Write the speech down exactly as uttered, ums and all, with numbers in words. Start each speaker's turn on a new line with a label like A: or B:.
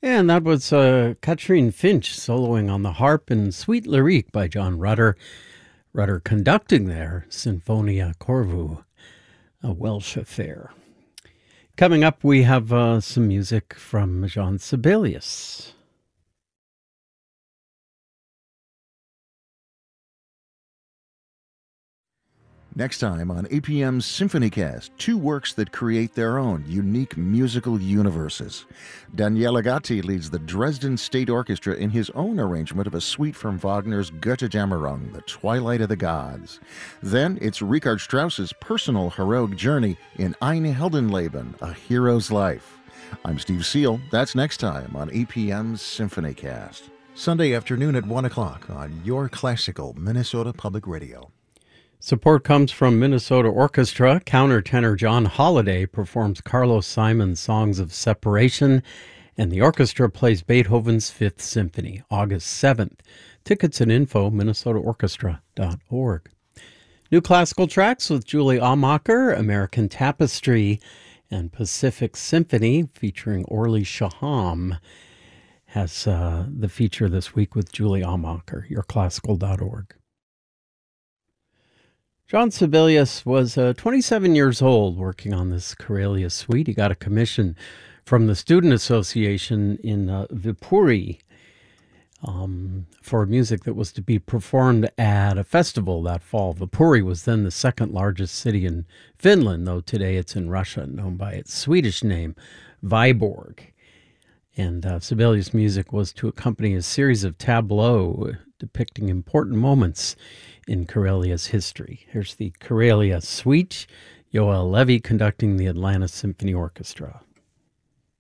A: And that was uh, Katrine Finch soloing on the harp in Suite Lyrique by John Rutter. Rutter conducting there, Sinfonia Corvu, a Welsh affair. Coming up, we have uh, some music from Jean Sibelius.
B: Next time on A P M's SymphonyCast, two works that create their own unique musical universes. Daniele Gatti leads the Dresden State Orchestra in his own arrangement of a suite from Wagner's Götterdämmerung, The Twilight of the Gods. Then it's Richard Strauss's personal heroic journey in Ein Heldenleben, A Hero's Life. I'm Steve Seal. That's next time on A P M's SymphonyCast. Sunday afternoon at one o'clock on your classical Minnesota Public Radio.
A: Support comes from Minnesota Orchestra. Countertenor John Holliday performs Carlos Simon's Songs of Separation, and the orchestra plays Beethoven's Fifth Symphony, August seventh. Tickets and info, minnesota orchestra dot org. New classical tracks with Julie Amacher, American Tapestry, and Pacific Symphony, featuring Orly Shaham, has uh, the feature this week with Julie Amacher, your classical dot org. Jean Sibelius was uh, twenty-seven years old working on this Karelia suite. He got a commission from the Student Association in uh, Viipuri um, for music that was to be performed at a festival that fall. Viipuri was then the second largest city in Finland, though today it's in Russia, known by its Swedish name, Viborg. And uh, Sibelius' music was to accompany a series of tableaux depicting important moments in Karelia's history. Here's the Karelia Suite, Yoel Levy conducting the Atlanta Symphony Orchestra.